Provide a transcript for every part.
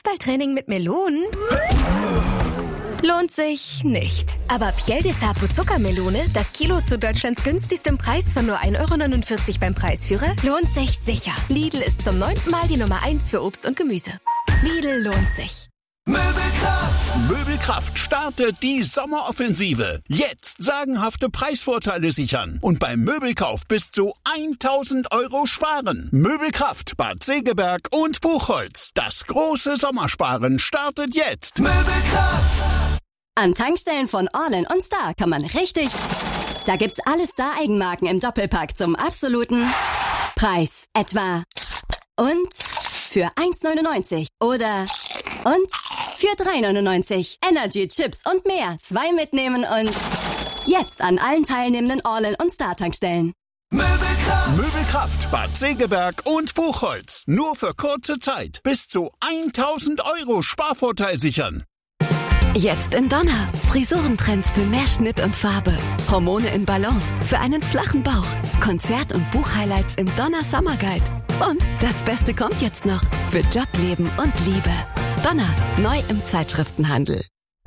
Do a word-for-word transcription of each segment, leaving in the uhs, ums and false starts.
Fußballtraining mit Melonen? Lohnt sich nicht. Aber Piel de Sapo Zuckermelone, das Kilo zu Deutschlands günstigstem Preis von nur ein Euro neunundvierzig beim Preisführer, lohnt sich sicher. Lidl ist zum neunten Mal die Nummer eins für Obst und Gemüse. Lidl lohnt sich. Möbelkraft! Möbelkraft startet die Sommeroffensive. Jetzt sagenhafte Preisvorteile sichern. Und beim Möbelkauf bis zu tausend Euro sparen. Möbelkraft, Bad Segeberg und Buchholz. Das große Sommersparen startet jetzt. Möbelkraft! An Tankstellen von Orlen und Star kann man richtig... Da gibt's alle Star-Eigenmarken im Doppelpack zum absoluten Preis. Etwa und für eins neunundneunzig oder und für drei neunundneunzig. Energy, Chips und mehr. Zwei mitnehmen und jetzt an allen teilnehmenden Orlen und Star Tankstellen. Möbelkraft! Möbelkraft, Bad Segeberg und Buchholz. Nur für kurze Zeit. Bis zu tausend Euro Sparvorteil sichern. Jetzt in Donner. Frisurentrends für mehr Schnitt und Farbe. Hormone in Balance für einen flachen Bauch. Konzert- und Buchhighlights im Donner Summer Guide. Und das Beste kommt jetzt noch. Für Job, Leben und Liebe. Donner. Neu im Zeitschriftenhandel.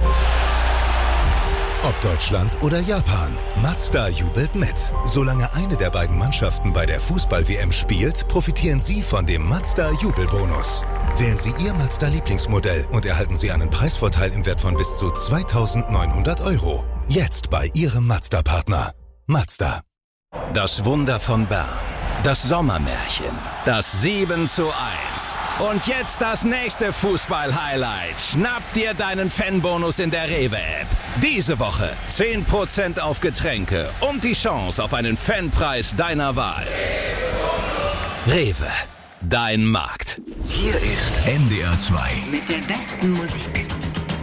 Ob Deutschland oder Japan, Mazda jubelt mit. Solange eine der beiden Mannschaften bei der Fußball-W M spielt, profitieren Sie von dem Mazda-Jubelbonus. Wählen Sie Ihr Mazda-Lieblingsmodell und erhalten Sie einen Preisvorteil im Wert von bis zu zweitausendneunhundert Euro. Jetzt bei Ihrem Mazda-Partner. Mazda. Das Wunder von Bern. Das Sommermärchen. Das sieben zu eins. Und jetzt das nächste Fußball-Highlight. Schnapp dir deinen Fanbonus in der Rewe-App. Diese Woche zehn Prozent auf Getränke und die Chance auf einen Fanpreis deiner Wahl. Rewe. Dein Markt. Hier ist N D R zwei. Mit der besten Musik.